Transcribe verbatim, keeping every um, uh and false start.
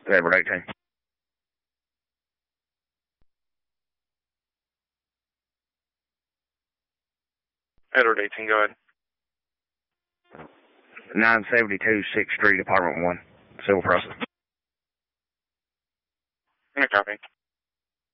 Edward eighteen. Edward eighteen, go ahead. nine seventy-two sixth Street, Apartment one, Civil Process. No copy.